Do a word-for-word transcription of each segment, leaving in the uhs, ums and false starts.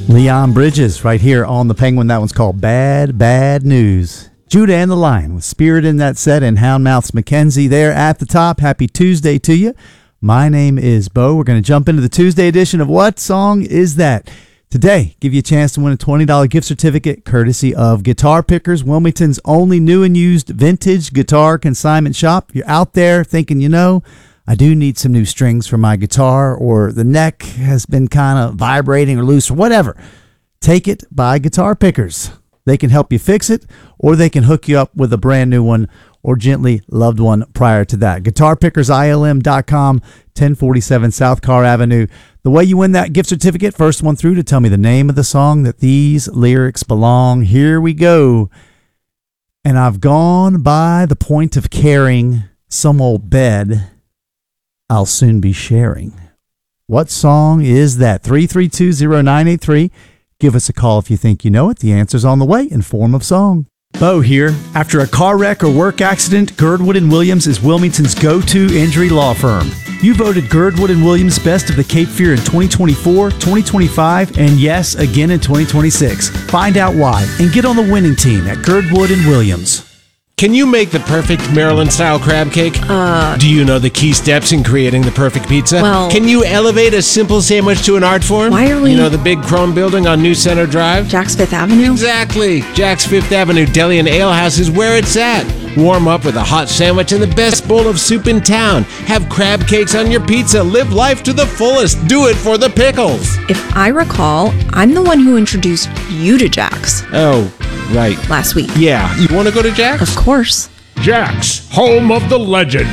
Leon Bridges right here on the Penguin. That one's called Bad, Bad News. Judah and the Lion with Spirit in that set and Houndmouth's Mackenzie there at the top. Happy Tuesday to you. My name is Bo. We're going to jump into the Tuesday edition of What Song Is That? Today, give you a chance to win a twenty dollars gift certificate courtesy of Guitar Pickers, Wilmington's only new and used vintage guitar consignment shop. You're out there thinking, you know, I do need some new strings for my guitar, or the neck has been kind of vibrating or loose or whatever. Take it by Guitar Pickers. They can help you fix it, or they can hook you up with a brand new one or gently loved one prior to that. guitar pickers I L M dot com, ten forty-seven South Carr Avenue. The way you win that gift certificate, first one through to tell me the name of the song that these lyrics belong. Here we go. And I've gone by the point of caring, some old bed I'll soon be sharing. What song is that? three three two, zero nine eight three. Give us a call if you think you know it. The answer's on the way in form of song. Bo here. After a car wreck or work accident, Girdwood and Williams is Wilmington's go-to injury law firm. You voted Girdwood and Williams Best of the Cape Fear in twenty twenty-four, twenty twenty-five, and yes, again in twenty twenty-six. Find out why and get on the winning team at Girdwood and Williams. Can you make the perfect Maryland-style crab cake? Uh, Do you know the key steps in creating the perfect pizza? Well- Can you elevate a simple sandwich to an art form? Why are we- You know the big chrome building on New Center Drive? Jack's Fifth Avenue? Exactly. Jack's Fifth Avenue Deli and Ale House is where it's at. Warm up with a hot sandwich and the best bowl of soup in town. Have crab cakes on your pizza. Live life to the fullest. Do it for the pickles. If I recall, I'm the one who introduced you to Jack's Oh, right. last week. Yeah. You want to go to Jack's? Of course. Jack's, home of the legend.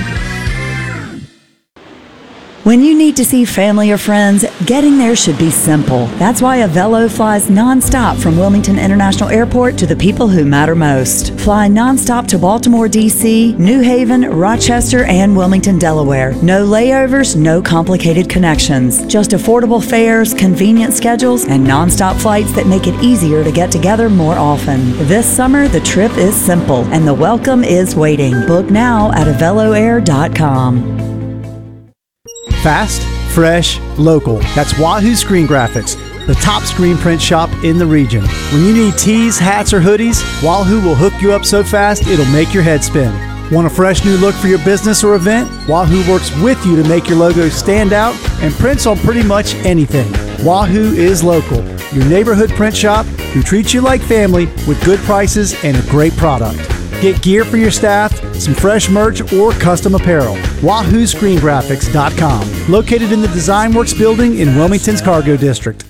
When you need to see family or friends, getting there should be simple. That's why Avelo flies nonstop from Wilmington International Airport to the people who matter most. Fly nonstop to Baltimore, D C, New Haven, Rochester, and Wilmington, Delaware. No layovers, no complicated connections. Just affordable fares, convenient schedules, and nonstop flights that make it easier to get together more often. This summer, the trip is simple, and the welcome is waiting. Book now at avelo air dot com. Fast, fresh, local. That's Wahoo Screen Graphics, the top screen print shop in the region. When you need tees, hats, or hoodies, Wahoo will hook you up so fast it'll make your head spin. Want a fresh new look for your business or event? Wahoo works with you to make your logo stand out and prints on pretty much anything. Wahoo is local, your neighborhood print shop who treats you like family with good prices and a great product. Get gear for your staff, some fresh merch, or custom apparel. wahoo screen graphics dot com. Located in the Design Works building in Wilmington's Cargo District.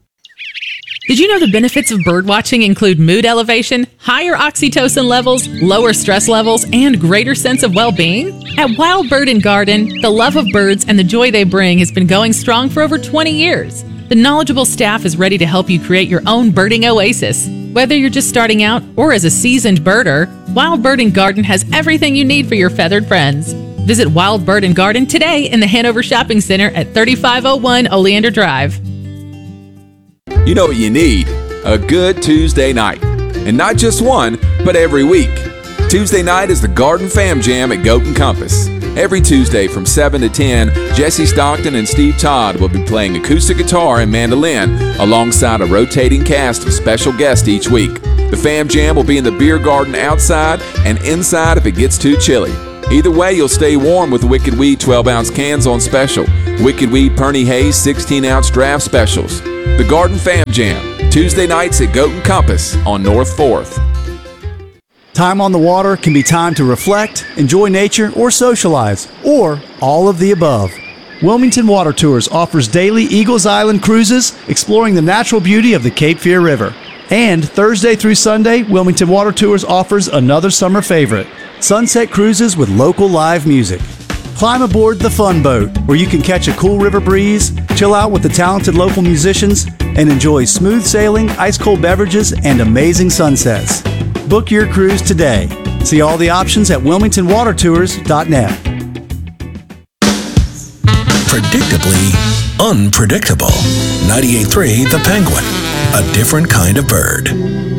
Did you know the benefits of bird watching include mood elevation, higher oxytocin levels, lower stress levels, and greater sense of well-being? At Wild Bird and Garden, the love of birds and the joy they bring has been going strong for over twenty years. The knowledgeable staff is ready to help you create your own birding oasis. Whether you're just starting out or as a seasoned birder, Wild Bird and Garden has everything you need for your feathered friends. Visit Wild Bird and Garden today in the Hanover Shopping Center at thirty-five oh one Oleander Drive. You know what you need? A good Tuesday night. And not just one, but every week. Tuesday night is the Garden Fam Jam at Goat and Compass. Every Tuesday from seven to ten, Jesse Stockton and Steve Todd will be playing acoustic guitar and mandolin alongside a rotating cast of special guests each week. The Fam Jam will be in the beer garden outside and inside if it gets too chilly. Either way, you'll stay warm with Wicked Weed twelve ounce cans on special. Wicked Weed Perny Hayes sixteen ounce draft specials. The Garden Fam Jam, Tuesday nights at Goat and Compass on North fourth. Time on the water can be time to reflect, enjoy nature, or socialize, or all of the above. Wilmington Water Tours offers daily Eagles Island cruises exploring the natural beauty of the Cape Fear River. And Thursday through Sunday, Wilmington Water Tours offers another summer favorite, sunset cruises with local live music. Climb aboard the Fun Boat, where you can catch a cool river breeze, chill out with the talented local musicians, and enjoy smooth sailing, ice-cold beverages, and amazing sunsets. Book your cruise today. See all the options at wilmington water tours dot net. Predictably unpredictable. ninety-eight point three The Penguin, a different kind of bird.